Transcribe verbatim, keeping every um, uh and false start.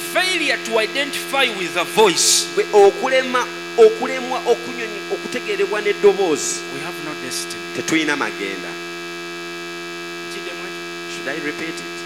failure to identify with a voice, okulema okulemwa okunyonyi okutegerebwa n'eddoboozi, we have no destiny. tetulina magenda. Should I repeat it?